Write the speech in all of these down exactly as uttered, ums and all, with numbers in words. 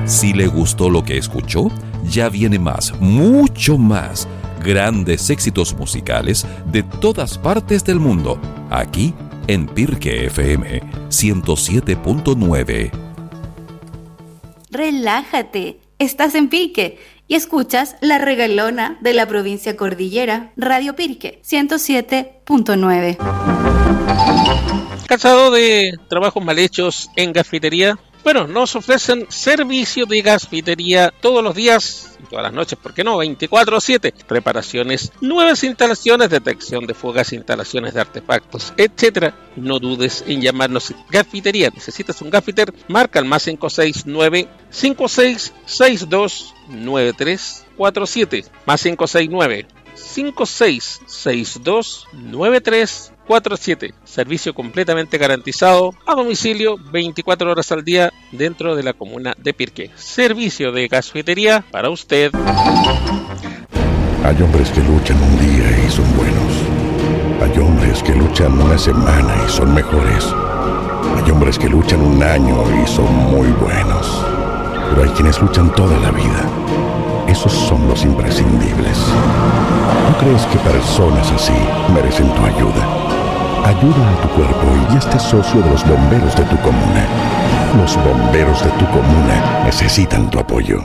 Si le gustó lo que escuchó, ya viene más, mucho más. Grandes éxitos musicales de todas partes del mundo, aquí en Pirque F M ciento siete punto nueve. Relájate, estás en Pirque y escuchas La Regalona de la provincia Cordillera, Radio Pirque ciento siete punto nueve. ¿Cansado de trabajos mal hechos en gasfitería? Bueno, nos ofrecen servicio de gasfitería todos los días, todas las noches, ¿por qué no? veinticuatro siete. Reparaciones, nuevas instalaciones, detección de fugas, instalaciones de artefactos, etcétera. No dudes en llamarnos. Gasfitería. ¿Necesitas un gasfiter? Marca el más cinco seis nueve, cinco seis seis dos, nueve tres cuatro siete. Más cinco seis nueve, cinco seis seis dos, nueve tres cuatro siete. Servicio completamente garantizado a domicilio veinticuatro horas al día dentro de la comuna de Pirque. Servicio de gasfitería para usted. Hay hombres que luchan un día y son buenos. Hay hombres que luchan una semana y son mejores. Hay hombres que luchan un año y son muy buenos. Pero hay quienes luchan toda la vida. Esos son los imprescindibles. ¿No crees que personas así merecen tu ayuda? Ayuda a tu cuerpo y hazte socio de los bomberos de tu comuna. Los bomberos de tu comuna necesitan tu apoyo.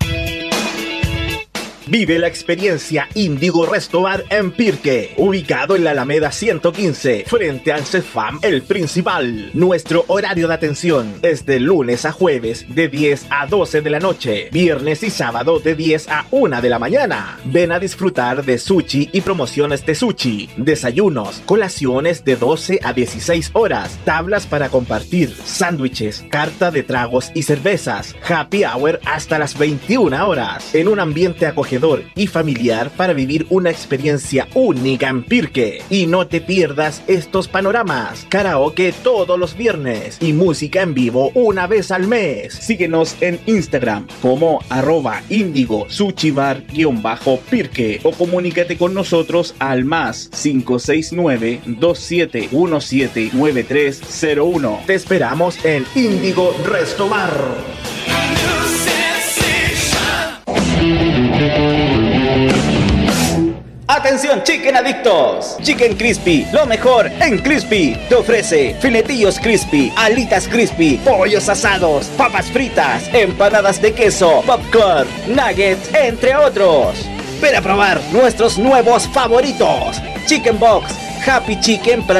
Vive la experiencia Índigo Resto Bar en Pirque, ubicado en la Alameda ciento quince, frente al Cefam El Principal. Nuestro horario de atención es de lunes a jueves de diez a doce de la noche, viernes y sábado de diez a una de la mañana. Ven a disfrutar de sushi y promociones de sushi, desayunos, colaciones de doce a dieciséis horas, tablas para compartir, sándwiches, carta de tragos y cervezas, happy hour hasta las veintiuna horas, en un ambiente acogedor y familiar para vivir una experiencia única en Pirque. Y no te pierdas estos panoramas: karaoke todos los viernes y música en vivo una vez al mes. Síguenos en Instagram como arroba índigo sushi bar guión bajo Pirque o comunícate con nosotros al más cinco seis nueve, dos siete uno siete, nueve tres cero uno. Te esperamos en Índigo Resto Bar. Atención chicken adictos, Chicken Crispy, lo mejor en Crispy, te ofrece filetillos crispy, alitas crispy, pollos asados, papas fritas, empanadas de queso, popcorn, nuggets, entre otros. Ven a probar nuestros nuevos favoritos: Chicken Box, Happy Chicken para